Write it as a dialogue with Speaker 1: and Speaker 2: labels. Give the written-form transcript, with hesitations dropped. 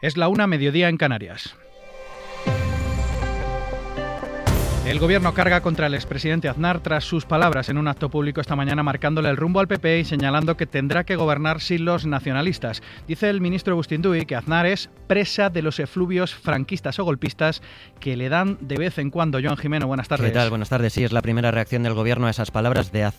Speaker 1: Es la 1:00, mediodía en Canarias. El Gobierno carga contra el expresidente Aznar tras sus palabras en un acto público esta mañana, marcándole el rumbo al PP y señalando que tendrá que gobernar sin los nacionalistas. Dice el ministro Bustinduy que Aznar es presa de los efluvios franquistas o golpistas que le dan de vez en cuando. Joan Jimeno, buenas tardes.
Speaker 2: ¿Qué tal? Buenas tardes. Sí, es la primera reacción del Gobierno a esas palabras de